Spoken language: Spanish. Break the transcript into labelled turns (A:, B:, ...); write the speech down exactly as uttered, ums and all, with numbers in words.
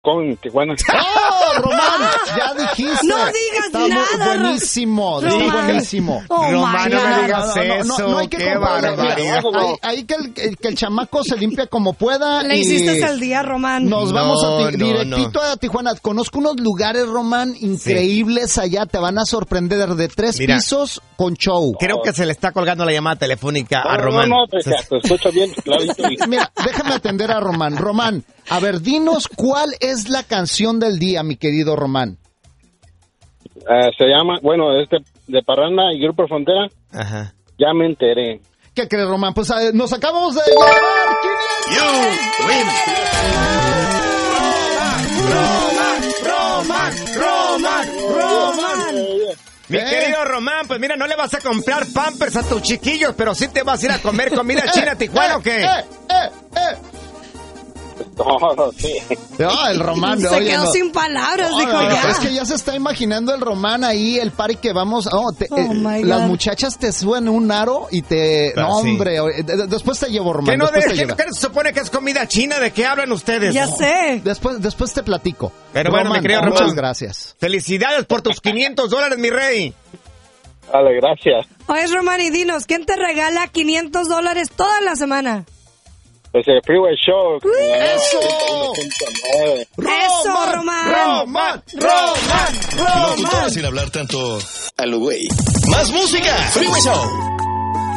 A: en Tijuana.
B: ¡Oh, Román! Ya dijiste.
C: No digas
B: está
C: nada.
B: Muy buenísimo, está
C: Román.
B: buenísimo.
C: Oh,
D: Román,
C: my
D: no me
C: God.
D: digas
B: No, no, no,
D: eso.
B: no, no hay que
D: Qué
B: comparar.
D: barbaridad.
B: Mira, ahí, ahí que, el, el- que el chamaco se limpia como pueda.
C: Le
B: y
C: hiciste el día, Román.
B: Nos
D: No,
B: vamos a ti-
D: no,
B: directito a Tijuana. Conozco unos lugares, Román, increíbles allá. Te van a sorprender, de tres
D: Mira.
B: pisos con show.
D: Creo que se le está colgando la llamada telefónica a
A: No,
D: Román.
A: no, no, pues ya, te escucho bien, clarito. y-
B: Mira, déjame atender a Román. Román, a ver, dinos cuál es la canción del día, mi querido Román.
A: Ah, se llama, bueno, este de Parranda y Grupo Frontera,
D: Ajá.
A: ya me enteré.
B: ¿Qué crees, Román? Pues eh, nos acabamos de llevar
D: Román, Román, Román. Mi
B: ¿Eh?
D: querido Román, pues mira, no le vas a comprar Pampers a tus chiquillos, pero sí te vas a ir a comer comida china a Tijuana, ¿o qué?
B: ¡Eh, eh, eh!
A: No, no, sí.
B: No, el Román,
C: Se
B: oye,
C: quedó
B: no.
C: sin palabras,
B: No,
C: dijo
B: no, no,
C: ya.
B: es que ya se está imaginando el Román ahí, el party que vamos. Oh, te-
C: Oh,
B: eh,
C: my
B: las
C: God.
B: muchachas te suben un aro y te.
D: Ah,
B: no,
D: sí.
B: hombre, eh, de- de- después te llevo, Román.
D: ¿Qué no,
B: después
D: de,
B: te
D: ¿qué,
B: llevo.
D: qué se supone que es comida china? ¿De qué hablan ustedes?
C: Ya sé.
B: Después, después te platico.
D: Pero bueno,
B: Román,
D: mi querido
B: muchas
D: Román.
B: gracias.
D: Felicidades por tus quinientos dólares, mi rey.
A: Dale, gracias.
C: Oye, Román, y dinos, ¿quién te regala quinientos dólares toda la semana?
A: Pues el Freeway Show.
B: ¡Eso!
C: ¡Eso, Román!
B: ¡Román! ¡Román! ¡Román!
E: Locutora sin hablar tanto a lo güey. Más música. Freeway Show.